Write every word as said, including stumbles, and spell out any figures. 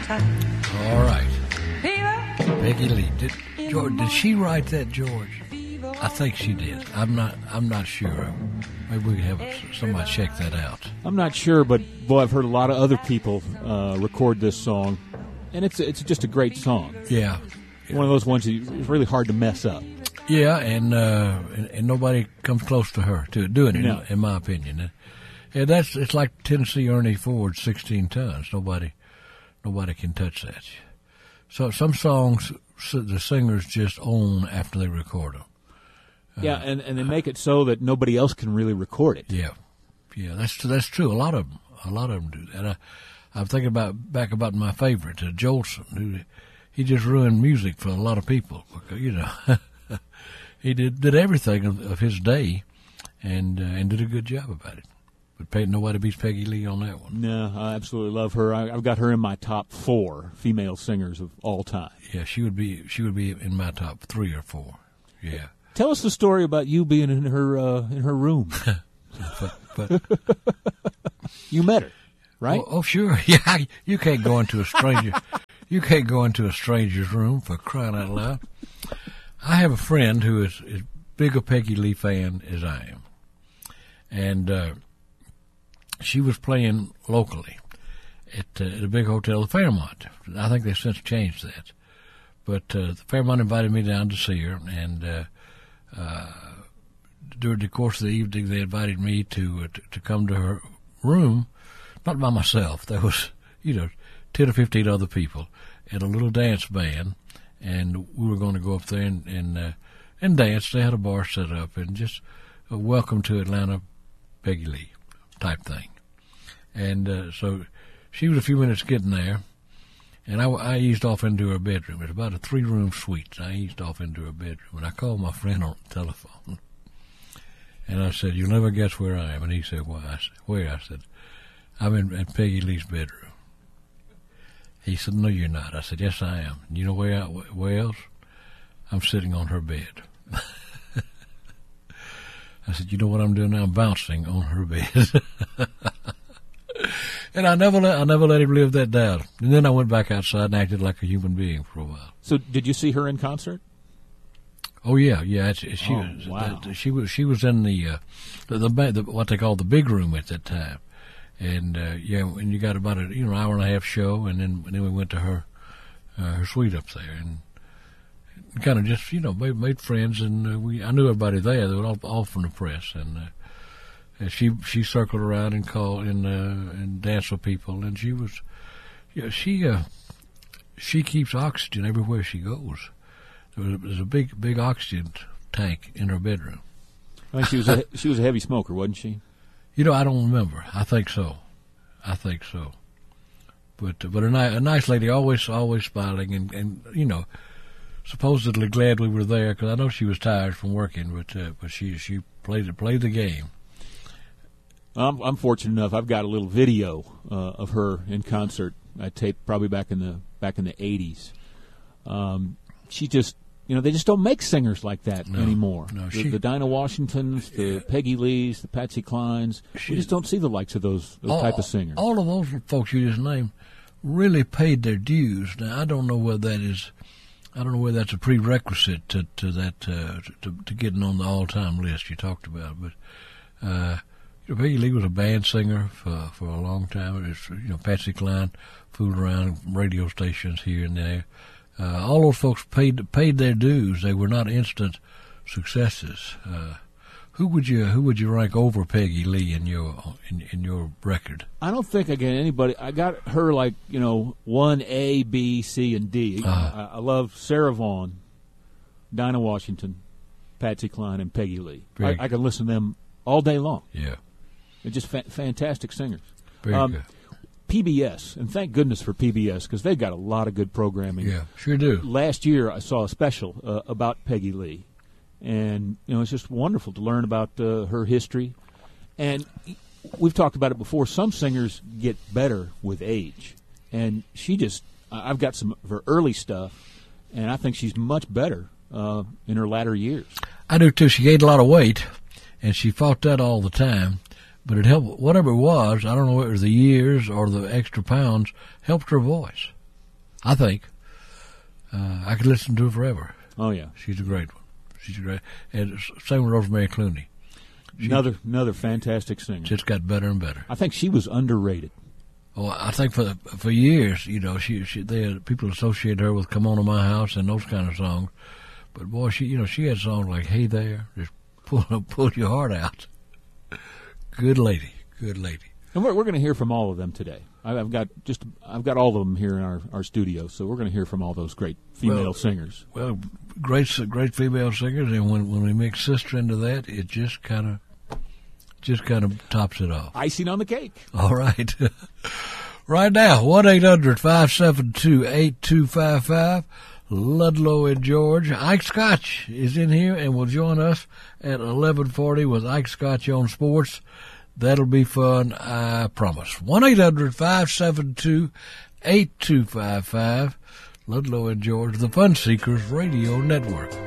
All right. Peggy Lee. Did, George, did she write that, George? I think she did. I'm not. I'm not sure. Maybe we can have somebody check that out. I'm not sure, but boy, I've heard a lot of other people uh, record this song, and it's it's just a great song. Yeah, yeah. One of those ones that it's really hard to mess up. Yeah, and uh, and, and nobody comes close to her to doing it, No. in, in my opinion. And, and that's it's like Tennessee Ernie Ford's sixteen tons. Nobody, nobody can touch that. So some songs the singers just own after they record them. Uh, Yeah, and, and they make it so that nobody else can really record it. Yeah, yeah, that's that's true. A lot of them, a lot of them do that. I, I'm thinking about back about my favorite, uh, Jolson, who he just ruined music for a lot of people. Because, you know, he did did everything of, of his day, and uh, and did a good job about it. But Peg, nobody beats Peggy Lee on that one. No, I absolutely love her. I, I've got her in my top four female singers of all time. Yeah, she would be she would be in my top three or four. Yeah. Tell us the story about you being in her uh, in her room. but, but you met her, right? Oh, oh, sure. Yeah, you can't go into a stranger. you can't go into a stranger's room for crying out loud. I have a friend who is as big a Peggy Lee fan as I am, and uh, she was playing locally at, uh, at a big hotel, the Fairmont. I think they've since changed that, but uh, the Fairmont invited me down to see her, and uh, uh, during the course of the evening, they invited me to, uh, to to come to her room, not by myself. There was, you know, ten or fifteen other people and a little dance band, and we were going to go up there and and, uh, and dance. They had a bar set up, and just a welcome to Atlanta, Peggy Lee type thing. And uh, so she was a few minutes getting there, and I, I eased off into her bedroom. It's about a three-room suite. I eased off into her bedroom, and I called my friend on the telephone. And I said, "You'll never guess where I am." And he said, "Why?" I said, "Where?" I said, "I'm in, in Peggy Lee's bedroom." He said, "No, you're not." I said, "Yes, I am." And you know where, I, where else? I'm sitting on her bed. I said, "You know what I'm doing now? I'm bouncing on her bed." And I never let I never let him live that down. And then I went back outside and acted like a human being for a while. So, did you see her in concert? Oh yeah, yeah. It's, it's, she Oh, was wow. the, she was she was in the, uh, the, the the what they call the big room at that time, and uh, yeah, and you got about a you know hour and a half show, and then and then we went to her uh, her suite up there, and kind of just you know made, made friends, and uh, we I knew everybody there. They were all, all from the press, and, uh, and she she circled around and called and uh, and danced with people, and she was, yeah, you know, she uh, she keeps oxygen everywhere she goes. There was, there was a big big oxygen tank in her bedroom. I think she was a, she was a heavy smoker, wasn't she? You know, I don't remember. I think so. I think so. But but a, ni- a nice lady, always always smiling, and, and you know, supposedly glad we were there because I know she was tired from working, but uh, but she she played played the game. I'm, I'm fortunate enough. I've got a little video uh, of her in concert. I taped probably back in the back in the eighties. Um, she just, you know, they just don't make singers like that No, anymore. no, the, she- the Dinah Washingtons, the Peggy Lees, the Patsy Clines. She- We just don't see the likes of those, those all, type of singers. All of those folks you just named really paid their dues. Now I don't know whether that is, I don't know whether that's a prerequisite to to that uh, to, to getting on the all-time list you talked about. But uh, you know, Peggy Lee was a band singer for for a long time. It was, you know, Patsy Cline fooled around radio stations here and there. Uh, all those folks paid paid their dues. They were not instant successes. Uh, who would you who would you rank over Peggy Lee in your in, in your record? I don't think I got anybody. I got her like, you know, one A, B, C, and D. Uh-huh. I, I love Sarah Vaughan, Dinah Washington, Patsy Cline, and Peggy Lee. I, Very I can listen to them all day long. Yeah, They're just fa- fantastic singers. very Um, good. P B S, and thank goodness for P B S because they've got a lot of good programming. Yeah, sure do. Last year, I saw a special uh, about Peggy Lee, and you know it's just wonderful to learn about uh, her history. And we've talked about it before. Some singers get better with age, and she just I- I've got some of her early stuff, and I think she's much better uh, in her latter years. I do too. She gained a lot of weight, and she fought that all the time. But it helped, whatever it was, I don't know whether it was the years or the extra pounds, helped her voice. I think. Uh, I could listen to her forever. Oh, yeah. She's a great one. She's a great, and same with Rosemary Clooney. She another another fantastic singer. Just got better and better. I think she was underrated. Oh, I think for for years, you know, she she they had, people associated her with "Come On to My House" and those kind of songs. But boy, she you know she had songs like "Hey There," just pull pull your heart out. Good lady, good lady. And we're we're going to hear from all of them today. I've got just I've got all of them here in our, our studio, so we're going to hear from all those great female well, singers. Well, great great female singers, and when when we mix sister into that, it just kind of just kind of tops it off. Icing on the cake. All right. Right now, one eight hundred five seven two eight two five five, Ludlow and George. Ike Scotch is in here and will join us at eleven forty with Ike Scotch on Sports. That'll be fun, I promise. one eight hundred five seven two eight two five five, Ludlow and George, the Fun Seekers Radio Network.